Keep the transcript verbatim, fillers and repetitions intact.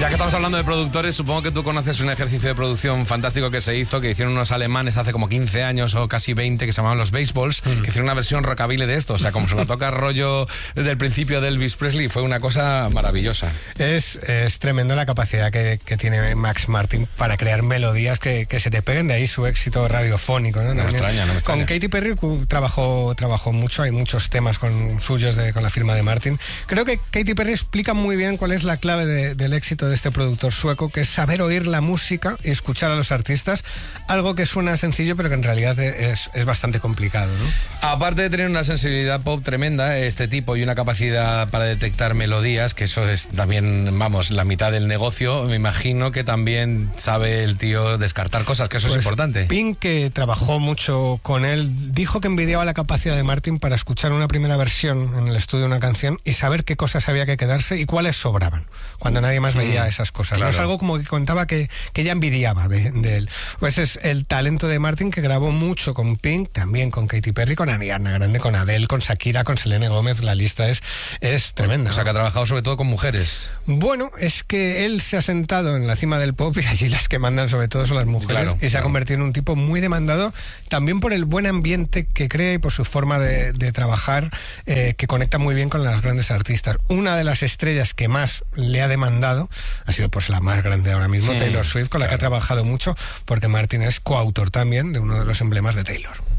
Ya que estamos hablando de productores, supongo que tú conoces un ejercicio de producción fantástico que se hizo, que hicieron unos alemanes hace como quince años o casi veinte, que se llamaban los Baseballs, mm. que hicieron una versión rockabilly de esto. O sea, como se la toca rollo desde el principio de Elvis Presley, fue una cosa maravillosa. Es, es tremendo la capacidad que, que tiene Max Martin para crear melodías que, que se te peguen, de ahí su éxito radiofónico, ¿no? No me extraña, no me extraña. Con Katy Perry trabajó, trabajó mucho, hay muchos temas con suyos de, con la firma de Martin. Creo que Katy Perry explica muy bien cuál es la clave de, del éxito de este productor sueco, que es saber oír la música y escuchar a los artistas, algo que suena sencillo pero que en realidad es, es bastante complicado, ¿no? Aparte de tener una sensibilidad pop tremenda, este tipo, y una capacidad para detectar melodías, que eso es también, vamos, la mitad del negocio, me imagino que también sabe el tío descartar cosas, que eso pues es importante. Pink, que trabajó mucho con él, dijo que envidiaba la capacidad de Martin para escuchar una primera versión en el estudio de una canción y saber qué cosas había que quedarse y cuáles sobraban, cuando nadie más veía mm. esas cosas. Claro. No es algo como que contaba que, que ella envidiaba de, de él. Pues es el talento de Martin, que grabó mucho con Pink, también con Katy Perry, con Ariana Grande, con Adele, con Shakira, con Selena Gómez. La lista es, es tremenda. O sea, que ha trabajado sobre todo con mujeres. Bueno, es que él se ha sentado en la cima del pop y allí las que mandan sobre todo son las mujeres. Claro, y se claro. ha convertido en un tipo muy demandado, también por el buen ambiente que crea y por su forma de, de trabajar, eh, que conecta muy bien con las grandes artistas. Una de las estrellas que más le ha demandado ha sido pues la más grande ahora mismo, sí, Taylor Swift, con claro. la que ha trabajado mucho, porque Martin es coautor también de uno de los emblemas de Taylor.